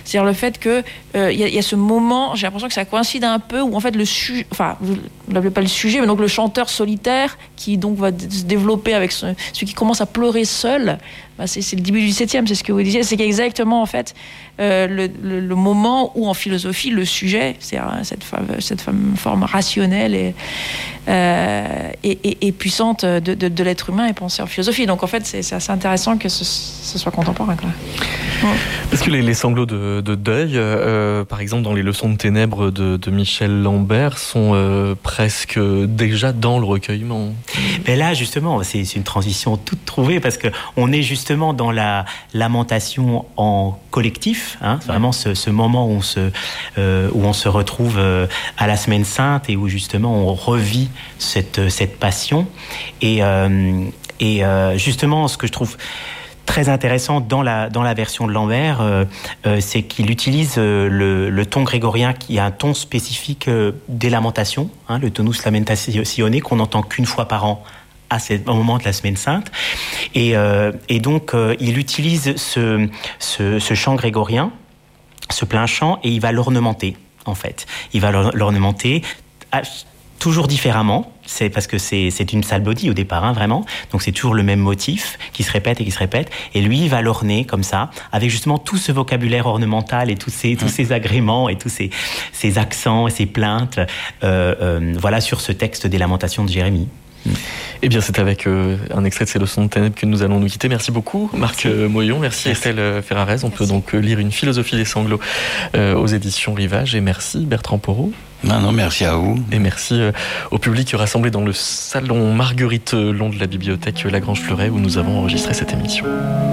C'est-à-dire le fait que y a ce moment, j'ai l'impression que ça coïncide un peu, où en fait vous l'appelez pas le sujet, mais donc le chanteur solitaire qui donc va se développer avec celui qui commence à pleurer seul. C'est le début du 17e, c'est ce que vous disiez. C'est exactement en fait le moment où en philosophie le sujet, c'est cette forme rationnelle et puissante de l'être humain est pensée en philosophie. Donc en fait c'est assez intéressant que ce soit contemporain, quoi. Est-ce que les sanglots de deuil, par exemple dans les leçons de ténèbres de Michel Lambert, sont presque déjà dans le recueillement? Mais là justement c'est une transition toute trouvée, parce que on est justement dans la lamentation en collectif, hein, vraiment ce moment où on se retrouve à la Semaine Sainte et où justement on revit cette passion et justement ce que je trouve très intéressant dans la version de Lambert, c'est qu'il utilise le ton grégorien, qui a un ton spécifique des lamentations, hein, le tonus lamentationne, qu'on n'entend qu'une fois par an au moment de la Semaine Sainte, et donc il utilise ce chant grégorien, ce plein chant, et il va l'ornementer, en fait. Il va l'ornementer toujours différemment. C'est parce que c'est une psalmodie au départ, hein, vraiment. Donc c'est toujours le même motif qui se répète et qui se répète. Et lui, il va l'orner comme ça, avec justement tout ce vocabulaire ornemental et tous ces agréments et tous ces accents et ces plaintes, voilà, sur ce texte des Lamentations de Jérémie. Eh bien, c'est avec un extrait de ces leçons de ténèbres que nous allons nous quitter. Merci beaucoup, Marc Moyon. Merci Estelle Ferrarez. On peut donc lire Une philosophie des sanglots aux éditions Rivage. Et merci Bertrand Porot. Non, merci à vous. Et merci au public rassemblé dans le salon Marguerite Long de la bibliothèque Lagrange Fleuret, où nous avons enregistré cette émission.